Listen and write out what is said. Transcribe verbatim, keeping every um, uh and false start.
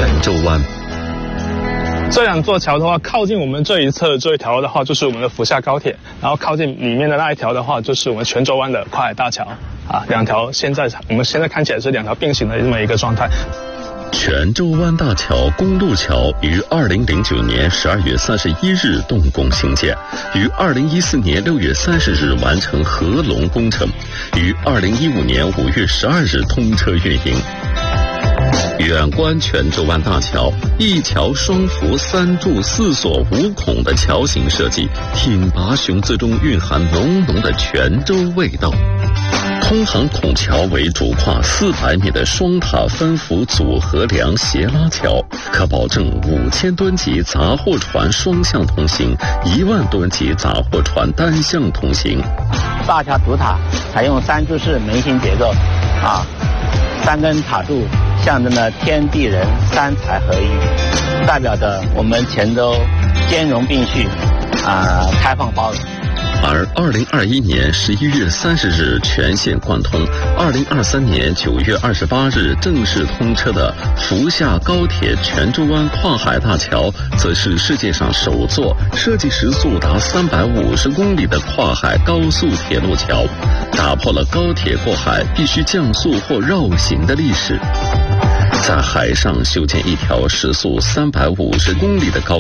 泉州湾。 这两座桥的话，靠近我们这一侧这一条的话，就是我们的福厦高铁，然后靠近里面的那一条的话，就是我们泉州湾的跨海大桥啊。两条现在我们现在看起来是两条并行的这么一个状态。 泉州湾大桥公路桥于二零零九年十二月三十一日动工兴建，于二零一四年六月三十日完成合龙工程，于二零一五年五月十二日通车运营。远观泉州湾大桥，一桥双扶三柱四锁五孔的桥形设计，挺拔雄姿中蕴含浓浓的泉州味道。通航孔桥为主跨四百米的双塔分幅组合梁斜拉桥，可保证五千吨级杂货船双向通行，一万吨级杂货船单向通行。 大桥主塔采用三柱式门形结构，啊，三根塔柱象征了天地人三才合一，代表着我们泉州兼容并蓄，啊，开放包容。 而二零二一年十一月三十日全线贯通，二零二三年九月二十八日正式通车的福厦高铁泉州湾跨海大桥，则是世界上首座设计时速达三百五十公里的跨海高速铁路桥，打破了高铁过海必须降速或绕行的历史。在海上修建一条时速三百五十公里的高